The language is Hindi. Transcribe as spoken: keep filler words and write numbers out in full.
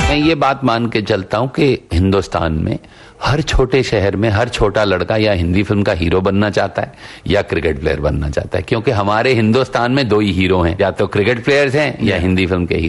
मैं ये बात मान के चलता हूं कि हिंदुस्तान में हर छोटे शहर में हर छोटा लड़का या हिंदी फिल्म का हीरो बनना चाहता है या क्रिकेट प्लेयर बनना चाहता है, क्योंकि हमारे हिंदुस्तान में दो ही हीरो हैं, या तो क्रिकेट प्लेयर्स हैं या हिंदी फिल्म के हीरो।